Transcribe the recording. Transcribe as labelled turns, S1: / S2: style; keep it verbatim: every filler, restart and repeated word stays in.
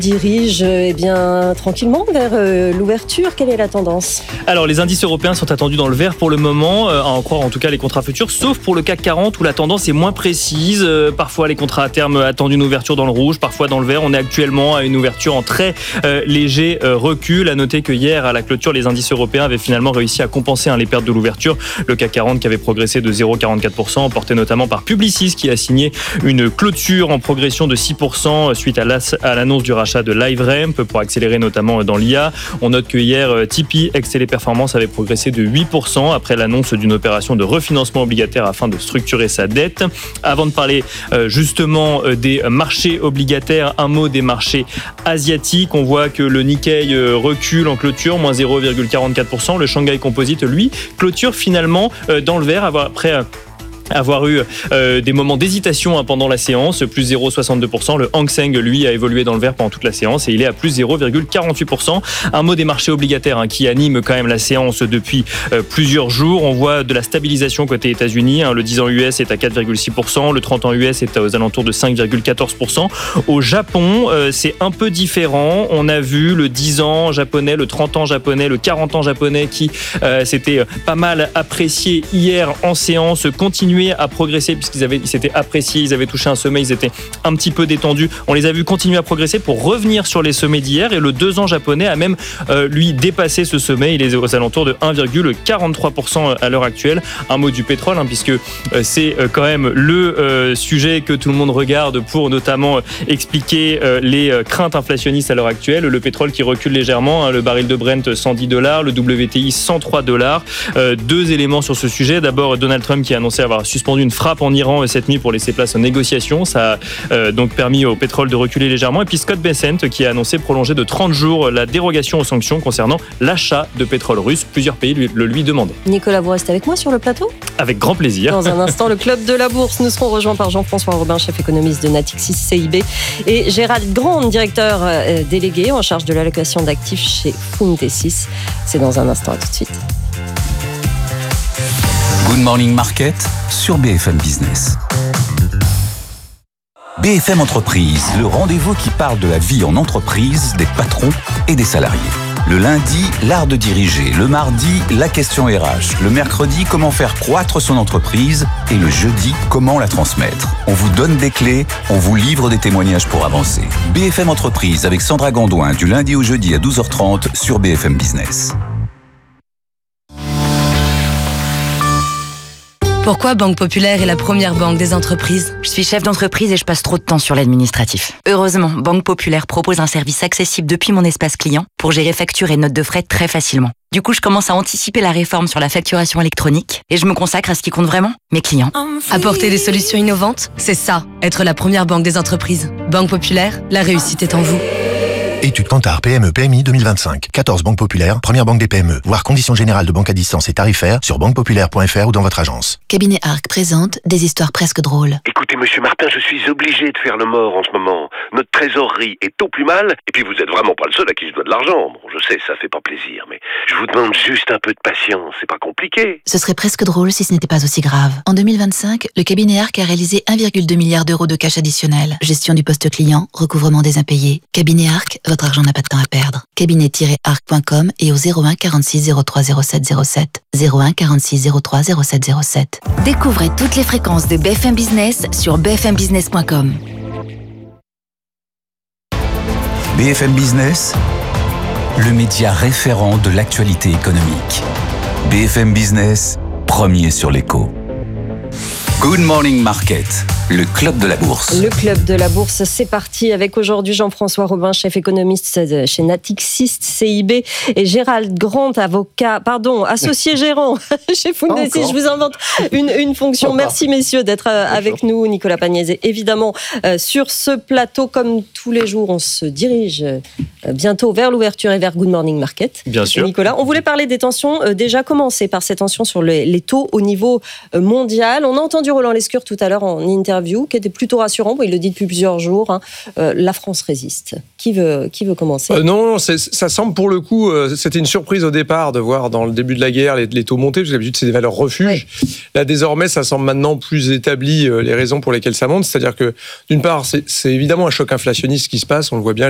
S1: dirige eh bien, tranquillement vers euh, l'ouverture. Quelle est la tendance ?
S2: Alors, les indices européens sont attendus dans le vert pour le moment, euh, à en croire en tout cas les contrats futurs, sauf pour le C A C quarante où la tendance est moins précise. Euh, parfois, les contrats à terme attendent une ouverture dans le rouge, parfois dans le vert. On est actuellement à une ouverture en très euh, léger euh, recul. À noter que hier, à la clôture, les indices européens avaient finalement réussi à compenser hein, les pertes de l'ouverture. Le C A C quarante qui avait progressé de zéro virgule quarante-quatre pour cent, porté notamment par Publicis qui a signé une clôture en progression de six pour cent suite à, à l'annonce du rachat de LiveRamp pour accélérer notamment dans l'I A. On note que hier, Tipeee, ex-Téléperformance, avait progressé de huit pour cent après l'annonce d'une opération de refinancement obligataire afin de structurer sa dette. Avant de parler euh, justement euh, des marchés obligataires, un mot des marchés asiatiques. On voit que le Nikkei euh, recule en clôture, moins zéro virgule quarante-quatre pour cent. Le Shanghai Composite, lui, clôture finalement euh, dans le vert après... Euh, avoir eu euh, des moments d'hésitation hein, pendant la séance, plus zéro virgule soixante-deux pour cent. Le Hang Seng, lui, a évolué dans le vert pendant toute la séance et il est à plus zéro virgule quarante-huit pour cent. Un mot des marchés obligataires hein, qui anime quand même la séance depuis euh, plusieurs jours. On voit de la stabilisation côté États-Unis. Hein. Le dix ans U S est à quatre virgule six pour cent. Le trente ans U S est aux alentours de cinq virgule quatorze pour cent. Au Japon, euh, c'est un peu différent. On a vu le dix ans japonais, le trente ans japonais, le quarante ans japonais qui euh, s'était pas mal apprécié hier en séance, continuer à progresser puisqu'ils avaient, ils s'étaient appréciés, ils avaient touché un sommet, ils étaient un petit peu détendus. On les a vus continuer à progresser pour revenir sur les sommets d'hier et le deux ans japonais a même euh, lui dépassé ce sommet. Il est aux alentours de un virgule quarante-trois pour cent à l'heure actuelle. Un mot du pétrole hein, puisque euh, c'est euh, quand même le euh, sujet que tout le monde regarde pour notamment euh, expliquer euh, les euh, craintes inflationnistes à l'heure actuelle. Le pétrole qui recule légèrement, hein, le baril de Brent cent dix dollars, le W T I cent trois dollars. Euh, deux éléments sur ce sujet. D'abord Donald Trump qui a annoncé avoir suspendu une frappe en Iran cette nuit pour laisser place aux négociations. Ça a euh, donc permis au pétrole de reculer légèrement. Et puis Scott Bessent qui a annoncé prolonger de trente jours la dérogation aux sanctions concernant l'achat de pétrole russe. Plusieurs pays lui, le lui demandaient.
S1: Nicolas, vous restez avec moi sur le plateau ?
S2: Avec grand plaisir.
S1: Dans un instant, le club de la bourse. Nous serons rejoints par Jean-François Robin, chef économiste de Natixis C I B, et Gérald Grande, directeur euh, délégué en charge de l'allocation d'actifs chez Fundesys. C'est dans un instant. À tout de suite.
S3: Good Morning Market sur B F M Business. B F M Entreprise, le rendez-vous qui parle de la vie en entreprise, des patrons et des salariés. Le lundi, l'art de diriger. Le mardi, la question R H. Le mercredi, comment faire croître son entreprise. Et le jeudi, comment la transmettre. On vous donne des clés, on vous livre des témoignages pour avancer. B F M Entreprise avec Sandra Gondouin du lundi au jeudi à douze heures trente sur B F M Business.
S4: Pourquoi Banque Populaire est la première banque des entreprises ?
S5: Je suis chef d'entreprise et je passe trop de temps sur l'administratif. Heureusement, Banque Populaire propose un service accessible depuis mon espace client pour gérer factures et notes de frais très facilement. Du coup, je commence à anticiper la réforme sur la facturation électronique et je me consacre à ce qui compte vraiment, mes clients.
S4: Apporter des solutions innovantes, c'est ça, être la première banque des entreprises. Banque Populaire, la réussite est en vous.
S6: Étude Kantar P M E P M I deux mille vingt-cinq. quatorze banques populaires, première banque des P M E. Voir conditions générales de banque à distance et tarifaires sur banque populaire point f r ou dans votre agence.
S7: Cabinet Arc présente des histoires presque drôles.
S8: Écoutez, monsieur Martin, je suis obligé de faire le mort en ce moment. Notre trésorerie est au plus mal, et puis vous êtes vraiment pas le seul à qui je dois de l'argent. Bon, je sais, ça fait pas plaisir, mais je vous demande juste un peu de patience, c'est pas compliqué.
S7: Ce serait presque drôle si ce n'était pas aussi grave. En deux mille vingt-cinq, le cabinet Arc a réalisé un virgule deux milliard d'euros de cash additionnel. Gestion du poste client, recouvrement des impayés. Cabinet Arc, votre argent n'a pas de temps à perdre. cabinet tiret arc point com et au zéro un quarante-six zéro trois zéro sept zéro sept. zéro un quarante-six zéro trois zéro sept zéro sept.
S9: Découvrez toutes les fréquences de B F M Business sur b f m business point com.
S3: B F M Business, le média référent de l'actualité économique. B F M Business, premier sur l'écho. Good Morning Market, le club de la bourse.
S1: Le club de la bourse, c'est parti avec aujourd'hui Jean-François Robin, chef économiste chez Natixis C I B, et Gérald Grande, avocat, pardon, associé gérant chez Fundesys. Je vous invente une, une fonction. Merci messieurs d'être avec nous. Nicolas Pagnès, évidemment, euh, sur ce plateau, comme tous les jours, on se dirige euh, bientôt vers l'ouverture et vers Good Morning Market.
S2: Bien sûr.
S1: Et Nicolas, on voulait parler des tensions, euh, déjà commencer par ces tensions sur les, les taux au niveau euh, mondial. On a entendu Roland Lescure tout à l'heure en interview, qui était plutôt rassurant. Bon, il le dit depuis plusieurs jours. Hein. Euh, la France résiste. Qui veut, qui veut commencer ?
S10: euh, Non, c'est, ça semble pour le coup, euh, c'était une surprise au départ de voir dans le début de la guerre les, les taux monter, parce que d'habitude c'est des valeurs refuges. Oui. Là, désormais, ça semble maintenant plus établi, euh, les raisons pour lesquelles ça monte. C'est-à-dire que, d'une part, c'est, c'est évidemment un choc inflationniste qui se passe, on le voit bien.